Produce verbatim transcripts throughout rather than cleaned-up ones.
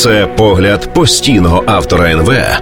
Це погляд постійного автора ен ве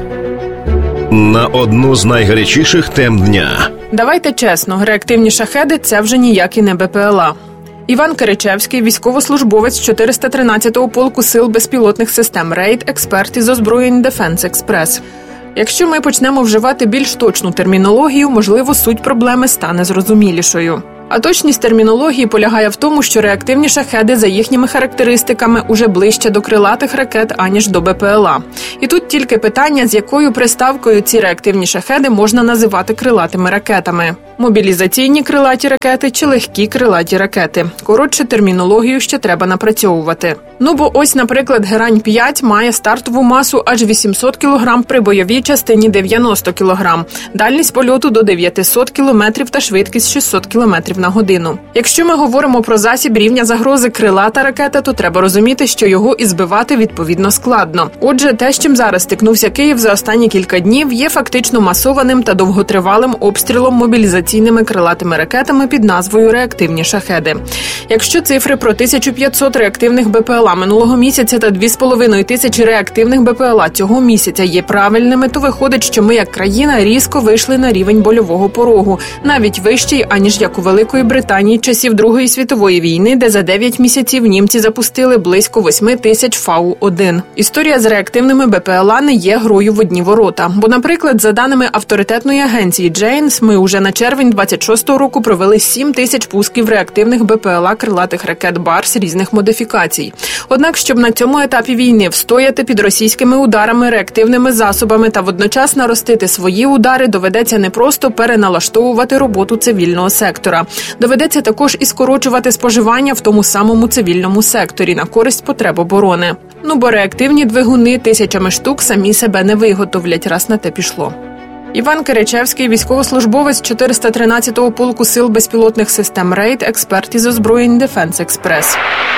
на одну з найгарячіших тем дня. Давайте чесно, реактивні шахеди – це вже ніякі не БПЛА. Іван Киричевський, військовослужбовець чотириста тринадцятого полку сил безпілотних систем «Рейд», експерт із озброєнь «Дефенс Експрес». Якщо ми почнемо вживати більш точну термінологію, можливо, суть проблеми стане зрозумілішою. А точність термінології полягає в тому, що реактивні шахеди за їхніми характеристиками уже ближче до крилатих ракет, аніж до БПЛА. І тут тільки питання, з якою приставкою ці реактивні шахеди можна називати крилатими ракетами. Мобілізаційні крилаті ракети чи легкі крилаті ракети. Коротше, термінологію ще треба напрацьовувати. Ну бо ось, наприклад, Герань п'ять має стартову масу аж вісімсот кілограм при бойовій частині дев'яносто кілограм, дальність польоту до дев'ятсот кілометрів та швидкість шістсот кілометрів на годину. Якщо ми говоримо про засіб рівня загрози крилата ракета, то треба розуміти, що його і збивати відповідно складно. Отже, те, з чим зараз стикнувся Київ за останні кілька днів, є фактично масованим та довготривалим обстрілом мобілізаційними крилатими ракетами під назвою «реактивні шахеди». Якщо цифри про тисячу п'ятсот реактивних БПЛА минулого місяця та дві з половиною тисячі реактивних БПЛА цього місяця є правильними, то виходить, що ми як країна різко вийшли на рівень больового порогу, навіть вищий, аніж як у Великої Британії часів Другої світової війни, де за дев'ять місяців німці запустили близько восьми тисяч фау один. Історія з реактивними БПЛА не є грою в одні ворота. Бо, наприклад, за даними авторитетної агенції Джейнс, ми уже на червень двадцять шостого року провели сім тисяч пусків реактивних БПЛА крилатих ракет «Барс» різних модифікацій. Однак, щоб на цьому етапі війни встояти під російськими ударами реактивними засобами та водночас наростити свої удари, доведеться не просто переналаштовувати роботу цивільного сектора. Доведеться також і скорочувати споживання в тому самому цивільному секторі на користь потреб оборони. Ну бо реактивні двигуни тисячами штук самі себе не виготовлять, раз на те пішло. Іван Киричевський, військовослужбовець чотириста тринадцятого полку сил безпілотних систем «Рейд», експерт із озброєнь «Дефенс Експрес».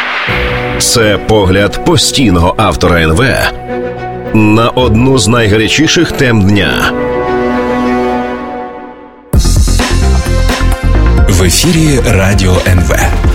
Це погляд постійного автора ен ве на одну з найгарячіших тем дня. В ефірі Радіо ен ве.